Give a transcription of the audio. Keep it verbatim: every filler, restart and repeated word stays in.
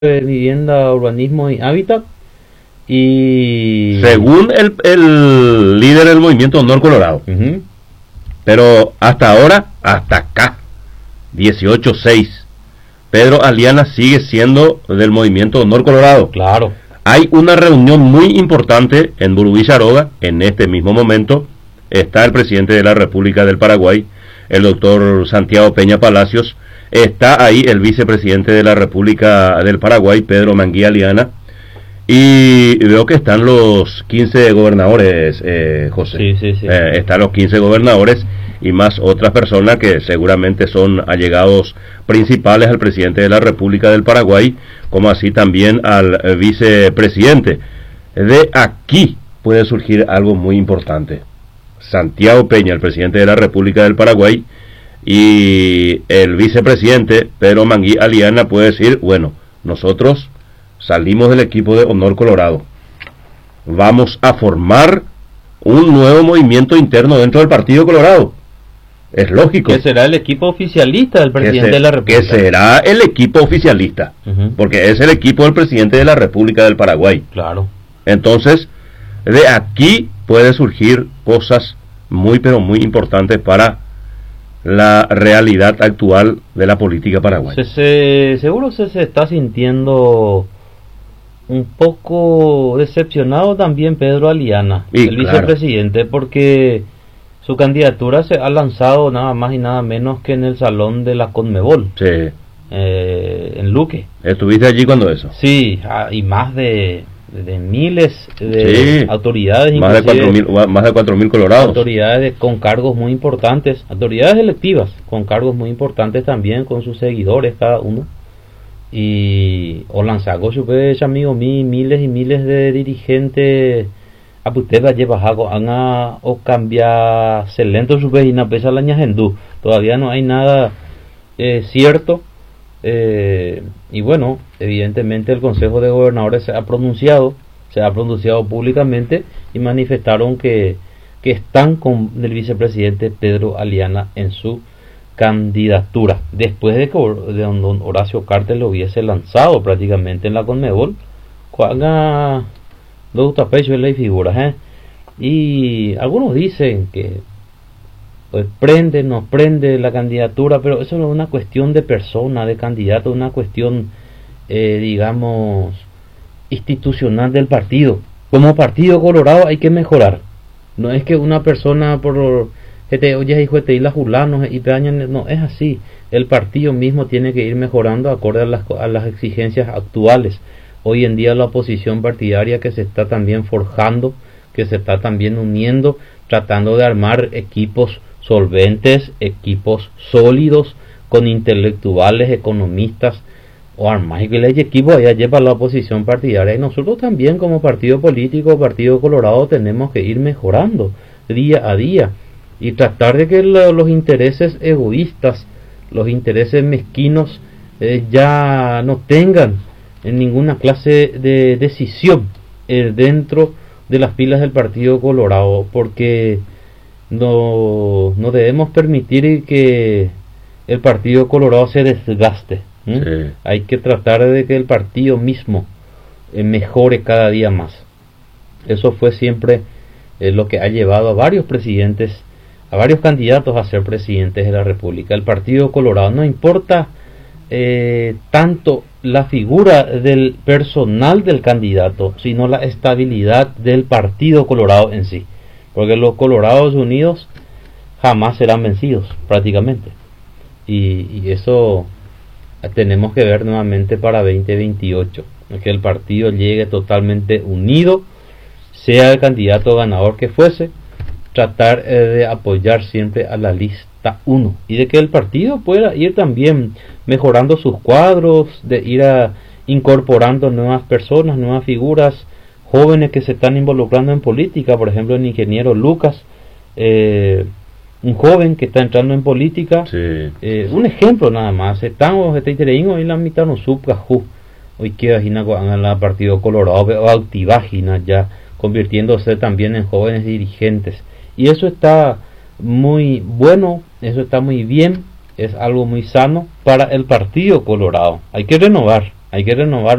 de Vivienda, Urbanismo y Hábitat. Y según el, el líder del movimiento Honor Colorado. Uh-huh. Pero hasta ahora, hasta acá, dieciocho seis, Pedro Aliana sigue siendo del movimiento Honor Colorado. Claro. Hay una reunión muy importante en Burubí Charoga. En este mismo momento está el presidente de la República del Paraguay, el doctor Santiago Peña Palacios. Está ahí el vicepresidente de la República del Paraguay, Pedro Mangui Aliana. Y veo que están los quince gobernadores, eh, José. Sí, sí, sí. Eh, están los quince gobernadores y más otras personas que seguramente son allegados principales al presidente de la República del Paraguay, como así también al eh, vicepresidente. De aquí puede surgir algo muy importante. Santiago Peña, el presidente de la República del Paraguay, y el vicepresidente Pedro Mangui Aliana puede decir, bueno, nosotros salimos del equipo de Honor Colorado, vamos a formar un nuevo movimiento interno dentro del Partido Colorado. Es lógico. Que será el equipo oficialista del presidente se, de la República. Que será el equipo oficialista, uh-huh. porque es el equipo del presidente de la República del Paraguay. Claro. Entonces, de aquí puede surgir cosas muy pero muy importantes para la realidad actual de la política paraguaya. Se, se, seguro se, se está sintiendo un poco decepcionado también Pedro Aliana, y el claro. vicepresidente, porque su candidatura se ha lanzado nada más y nada menos que en el salón de la Conmebol, sí. eh, en Luque. ¿Estuviste allí cuando eso? Sí, y más de, de miles de sí. autoridades, más de cuatro mil, más de cuatro mil colorados, autoridades con cargos muy importantes, autoridades electivas con cargos muy importantes también, con sus seguidores cada uno. Y o lanzago supe amigo mí miles y miles de dirigentes a usted va llevar algo a o cambiar celento su vecina pesa la ñagendú. Todavía no hay nada eh, cierto, eh, y bueno, evidentemente el Consejo de Gobernadores se ha pronunciado se ha pronunciado públicamente y manifestaron que, que están con el vicepresidente Pedro Aliana en su candidatura, después de que de don Horacio Cartes lo hubiese lanzado prácticamente en la Conmebol, haga dos tapechos y figuras, ¿eh? Y algunos dicen que pues prende, no prende la candidatura, pero eso no es una cuestión de persona, de candidato, es una cuestión, eh, digamos, institucional del partido. Como Partido Colorado hay que mejorar. No es que una persona por este oye hijo de la julano y no es así. El partido mismo tiene que ir mejorando acorde a las, a las exigencias actuales. Hoy en día la oposición partidaria que se está también forjando, que se está también uniendo, tratando de armar equipos solventes, equipos sólidos, con intelectuales, economistas, o armar que el equipo allá lleva la oposición partidaria. Y nosotros también como partido político, Partido Colorado, tenemos que ir mejorando día a día y tratar de que lo, los intereses egoístas, los intereses mezquinos eh, ya no tengan en ninguna clase de decisión eh, dentro de las filas del Partido Colorado, porque no, no debemos permitir que el Partido Colorado se desgaste. ¿Mm? Sí. Hay que tratar de que el partido mismo eh, mejore cada día más. Eso fue siempre eh, lo que ha llevado a varios presidentes, a varios candidatos a ser presidentes de la República. El Partido Colorado, no importa eh, tanto la figura del personal del candidato, sino la estabilidad del Partido Colorado en sí, porque los Colorados Unidos jamás serán vencidos prácticamente, y, y eso tenemos que ver nuevamente para veinte veintiocho, que el partido llegue totalmente unido, sea el candidato ganador que fuese, tratar eh, de apoyar siempre a la lista uno, y de que el partido pueda ir también mejorando sus cuadros, de ir a, incorporando nuevas personas, nuevas figuras, jóvenes que se están involucrando en política. Por ejemplo, el ingeniero Lucas, eh, un joven que está entrando en política, sí. eh, un ejemplo nada más. Estamos en la mitad no subcajú hoy queda en el Partido Colorado activágina ya, convirtiéndose también en jóvenes dirigentes, y eso está muy bueno, eso está muy bien, es algo muy sano para el Partido Colorado. Hay que renovar, hay que renovar